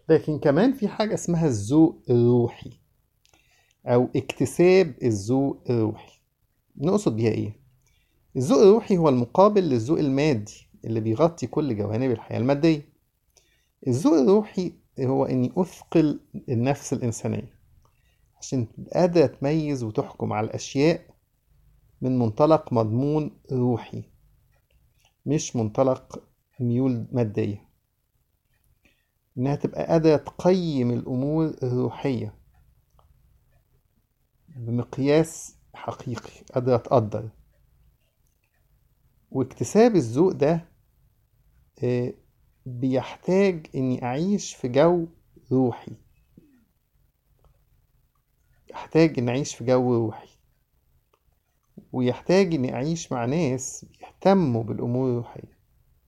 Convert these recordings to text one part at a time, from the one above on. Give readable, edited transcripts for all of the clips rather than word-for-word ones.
لكن كمان في حاجة اسمها الذوق الروحي أو اكتساب الذوق الروحي. نقصد بيها إيه؟ الذوق الروحي هو المقابل للذوق المادي اللي بيغطي كل جوانب الحياة المادية. الذوق الروحي هو إني أثقل النفس الإنسانية عشان تبقى قادرة تميز وتحكم على الأشياء من منطلق مضمون روحي، مش منطلق ميول مادية. إنها تبقى قادرة تقيم الأمور الروحية بمقياس حقيقي، قادرة تقدر. واكتساب الذوق ده آه، بيحتاج إني أعيش في جو روحي، يحتاج إني أعيش في جو روحي، ويحتاج إني أعيش مع ناس بيهتموا بالأمور الروحية.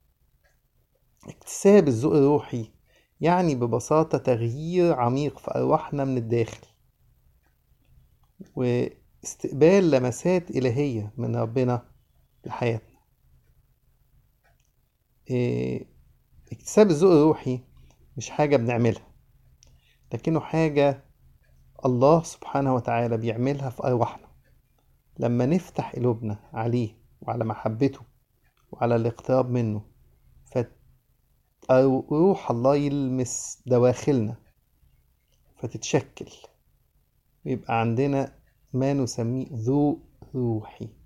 اكتساب الذوق الروحي يعني ببساطة تغيير عميق في أرواحنا من الداخل، واستقبال لمسات إلهية من ربنا لحياتنا. إيه، اكتساب الذوق الروحي مش حاجة بنعملها، لكنه حاجة الله سبحانه وتعالى بيعملها في أرواحنا لما نفتح قلوبنا عليه وعلى محبته وعلى الاقتراب منه. فروح الله يلمس دواخلنا فتتشكل ويبقى عندنا ما نسميه ذوق روحي.